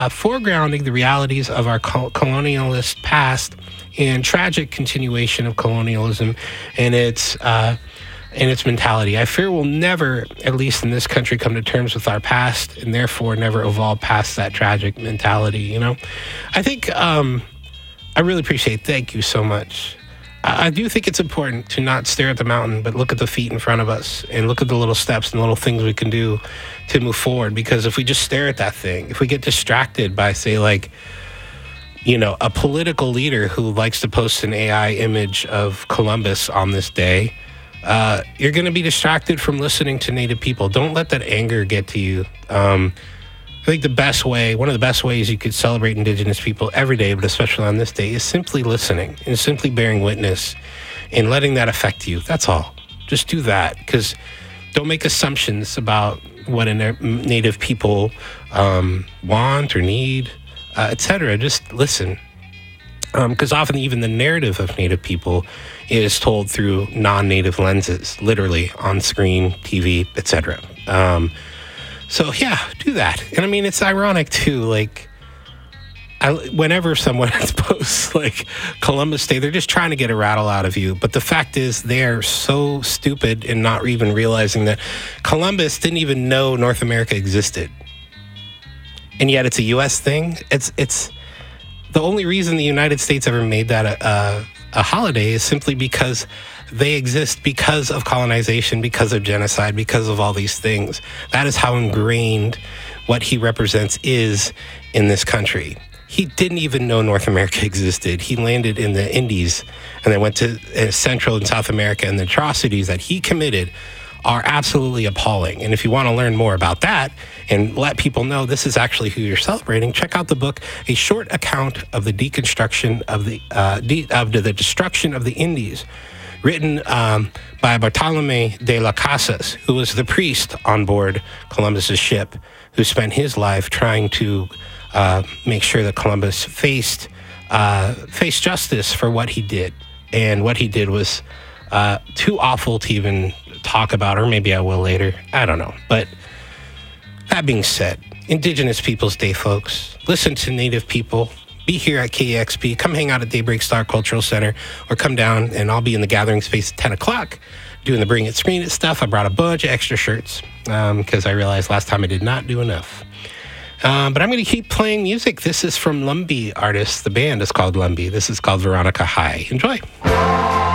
foregrounding the realities of our colonialist past and tragic continuation of colonialism and its mentality. I fear we'll never, at least in this country, come to terms with our past and therefore never evolve past that tragic mentality, you know? I think I really appreciate. Thank you so much. I do think it's important to not stare at the mountain, but look at the feet in front of us and look at the little steps and little things we can do to move forward. Because if we just stare at that thing, if we get distracted by, say, like, you know, a political leader who likes to post an AI image of Columbus on this day, you're going to be distracted from listening to Native people. Don't let that anger get to you. I think one of the best ways you could celebrate Indigenous people every day, but especially on this day, is simply listening and simply bearing witness and letting that affect you. That's all. Just do that, because don't make assumptions about what Native people want or need, etc. Just listen. Because often even the narrative of Native people is told through non-Native lenses, literally on screen, TV, etc. So yeah, do that. And I mean, it's ironic too. Like, whenever someone posts like Columbus Day, they're just trying to get a rattle out of you. But the fact is, they're so stupid in not even realizing that Columbus didn't even know North America existed, and yet it's a U.S. thing. It's the only reason the United States ever made that a holiday is simply because they exist because of colonization, because of genocide, because of all these things. That is how ingrained what he represents is in this country. He didn't even know North America existed. He landed in the Indies and then went to Central and South America, and the atrocities that he committed are absolutely appalling. And if you want to learn more about that and let people know this is actually who you're celebrating, check out the book, A Short Account of the Deconstruction of the Destruction of the Indies, written by Bartolome de las Casas, who was the priest on board Columbus's ship, who spent his life trying to make sure that Columbus faced justice for what he did. And what he did was too awful to even talk about, or maybe I will later. I don't know. But that being said, Indigenous Peoples Day, folks. Listen to Native people. Be here at KEXP. Come hang out at Daybreak Star Cultural Center, or come down and I'll be in the gathering space at 10 o'clock doing the Bring It, Screen It stuff. I brought a bunch of extra shirts because I realized last time I did not do enough. But I'm going to keep playing music. This is from Lumbee artists. The band is called Lumbee. This is called Veronica High. Enjoy.